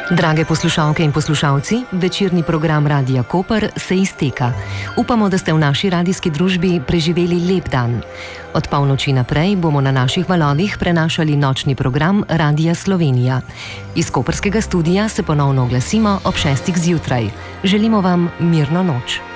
Drage poslušalke in poslušalci, večerni program Radia Koper se izteka. Upamo, da ste v naši radijski družbi preživeli lep dan. Od polnoči naprej bomo na naših valovih prenašali nočni program Radia Slovenija. Iz koperskega studia se ponovno oglasimo ob 6. zjutraj. Želimo vam mirno noč.